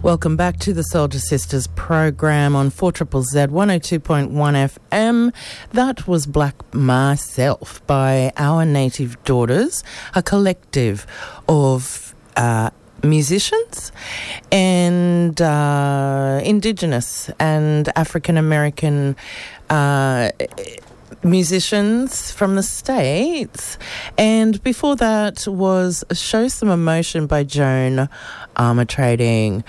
Welcome back to the Soldier Sisters program on 4ZZZ 102.1 FM. That was Black Myself by Our Native Daughters, a collective of musicians and Indigenous and African American musicians from the States. And before that was Show Some Emotion by Joan Armatrading.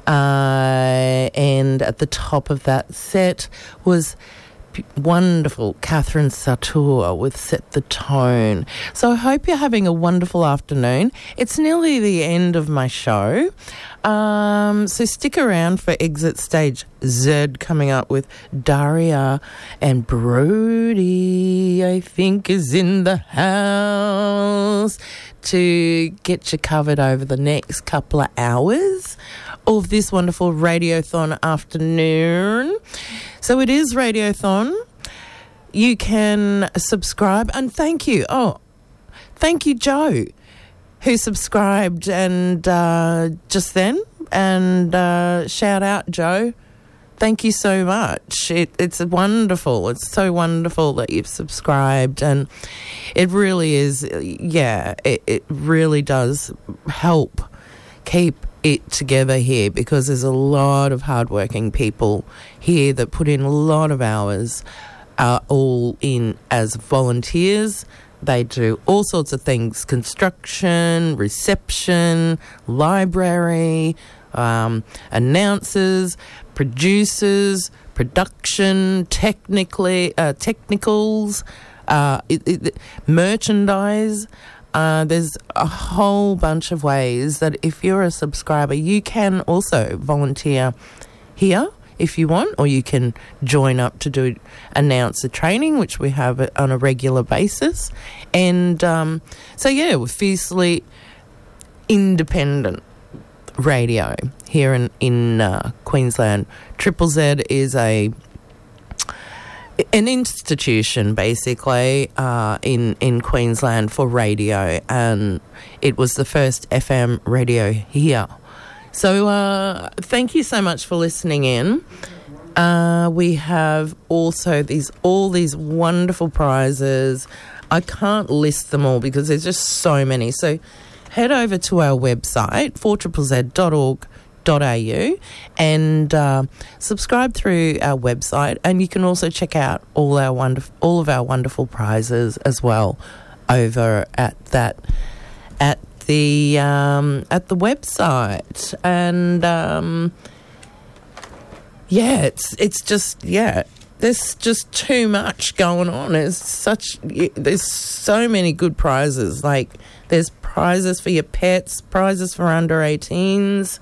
And at the top of that set was wonderful Catherine Sartour with Set the Tone. So I hope you're having a wonderful afternoon. It's nearly the end of my show. So stick around for Exit Stage Z coming up with Daria and Brody, I think, is in the house to get you covered over the next couple of hours of this wonderful Radiothon afternoon. So it is Radiothon. You can subscribe, and thank you. Oh, thank you, Joe, who subscribed and just then. And shout out, Joe. Thank you so much. It's wonderful. It's so wonderful that you've subscribed, and it really is. Yeah, it really does help keep it together here, because there's a lot of hardworking people here that put in a lot of hours, all in as volunteers. They do all sorts of things: construction, reception, library, announcers, producers, production, technicals, merchandise. There's a whole bunch of ways that if you're a subscriber, you can also volunteer here if you want, or you can join up to do announcer training, which we have on a regular basis. And so, yeah, we're fiercely independent radio here in Queensland. Triple Z is an institution, basically, in Queensland for radio, and it was the first FM radio here. So thank you so much for listening in. We have also all these wonderful prizes. I can't list them all because there's just so many. So head over to our website, 4ZZZ.org.au, and subscribe through our website, and you can also check out all of our wonderful prizes as well over at the website. And it's just there's just too much going on. There's so many good prizes. Like, there's prizes for your pets, prizes for under 18s.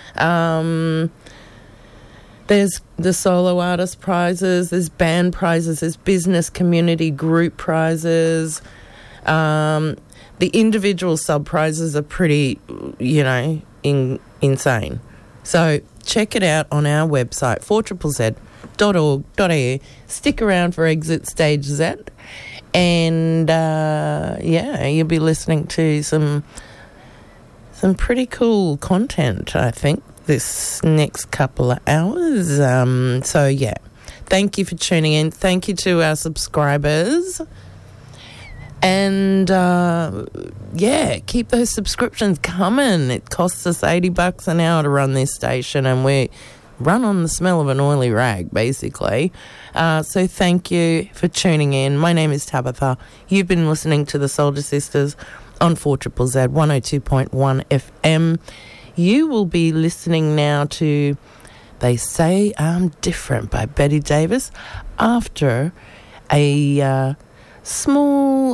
There's the solo artist prizes, there's band prizes, there's business community group prizes. The individual sub prizes are pretty, insane. So check it out on our website, 4ZZZ.org.au. Stick around for Exit Stage Z, and you'll be listening to some pretty cool content, I think, this next couple of hours. Thank you for tuning in. Thank you to our subscribers. And, keep those subscriptions coming. It costs us $80 an hour to run this station, and we run on the smell of an oily rag, basically. So thank you for tuning in. My name is Tabitha. You've been listening to the Soldier Sisters on 4ZZZ 102.1 FM. You will be listening now to They Say I'm Different by Betty Davis after a small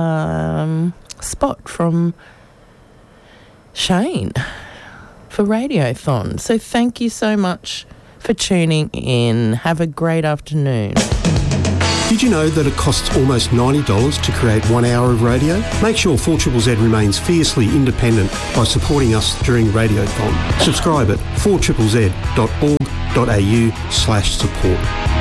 spot from Shane for Radiothon. So thank you so much for tuning in. Have a great afternoon. Did you know that it costs almost $90 to create 1 hour of radio? Make sure 4ZZZ remains fiercely independent by supporting us during Radiothon. Subscribe at 4ZZZ.org.au/support.